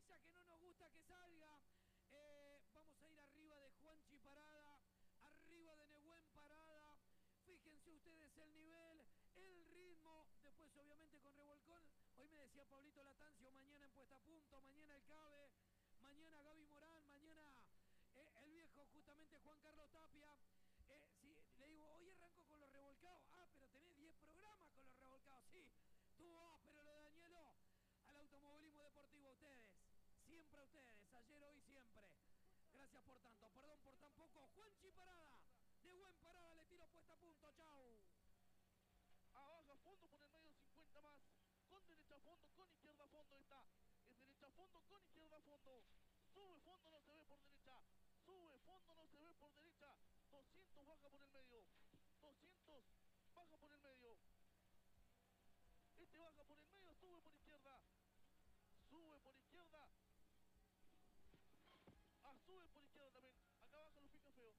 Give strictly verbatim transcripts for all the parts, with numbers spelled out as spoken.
amarilla que no nos gusta que salga. Eh, vamos a ir arriba de Juanchi Parada, arriba de Nehuen Parada. Fíjense ustedes el nivel, el ritmo, después obviamente con revolcón. Hoy me decía Pablito Latancio, mañana en Puesta a Punto, mañana el Cabe, mañana Gaby Morán, mañana eh, el viejo justamente Juan Carlos Tapia. Eh, sí, le digo, hoy arranco con los revolcados. Ah, pero tenés diez programas con los revolcados. Sí, tú vas, pero lo de Danielo al automovilismo deportivo a ustedes. Siempre a ustedes, ayer, hoy, siempre. Gracias por tanto, perdón por tan poco. Juanchi Parada, de buen Parada, le tiro Puesta a Punto, chau. Abajo, fondo por el medio, cincuenta más. Con derecha a fondo, con izquierda a fondo está. Es derecha a fondo, con izquierda a fondo. Sube fondo, no se ve por derecha. Sube fondo, no se ve por derecha. doscientos baja por el medio. doscientos baja por el medio. Este baja por el medio, sube por izquierda. Sube por izquierda. Ah, sube por izquierda también. Acá baja los pica feos.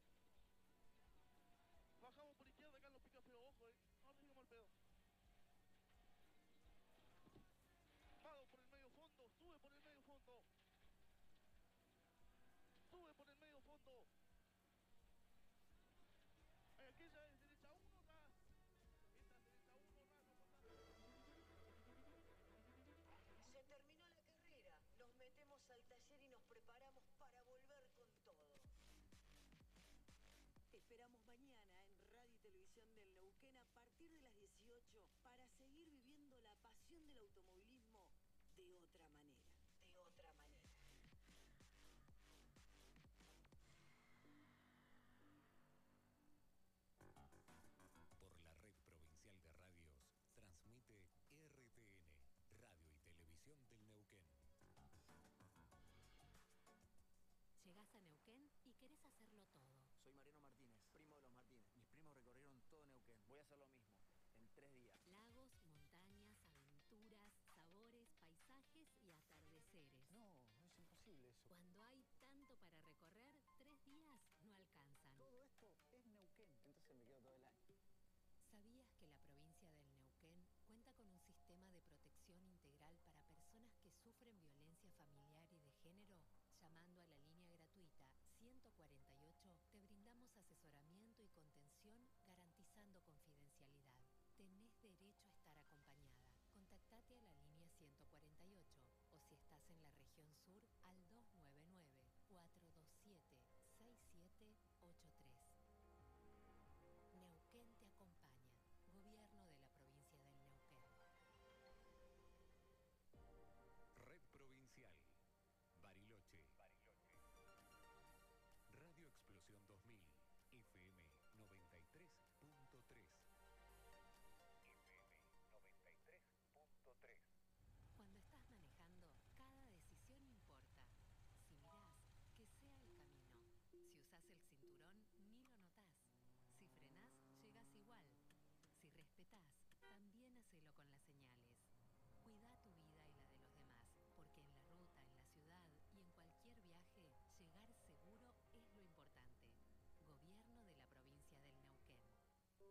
Bajamos por izquierda acá en los pica feos. Ojo, eh. No arriesguemos el pedo. Vado por el medio fondo. Sube por el medio fondo. Sube por el medio fondo. Aquella es derecha uno, ras. Esta es derecha uno, ras. No Se terminó la carrera. Nos metemos al taller y nos preparamos para volver con todo. Te esperamos mañana en Radio y Televisión del Neuquén a partir de las dieciocho para seguir viviendo la pasión del automovilismo de otra manera. De otra manera. Por la red provincial de radios, transmite R T N, Radio y Televisión del Neuquén. Llegás a Neuquén y querés hacerlo todo. Soy Mariano Martínez, primo de los Martínez. Mis primos recorrieron todo Neuquén. Voy a hacer lo mismo, en tres días. Lagos, montañas, aventuras, sabores, paisajes y atardeceres. No, es imposible eso. Cuando hay